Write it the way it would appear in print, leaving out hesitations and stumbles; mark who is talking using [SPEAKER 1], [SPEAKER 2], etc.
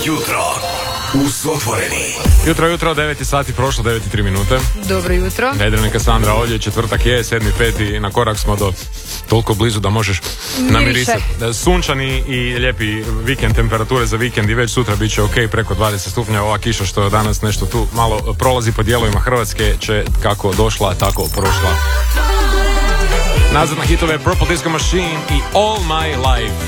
[SPEAKER 1] jutro uz Otvoreni.
[SPEAKER 2] Jutro, 9 sati prošlo, 9:03 minute.
[SPEAKER 3] Dobro jutro.
[SPEAKER 2] Vedrina Kasandra ovdje, četvrtak je, 7.5. na korak smo do toliko blizu da možeš namirisati. Sunčani i lijepi vikend, temperature za vikend i već sutra bit će ok, preko 20 stupnja. Ova kiša što je danas nešto tu malo prolazi po dijelovima Hrvatske će kako došla, tako prošla. Nazad na hitove Purple Disco Machine i All My Life.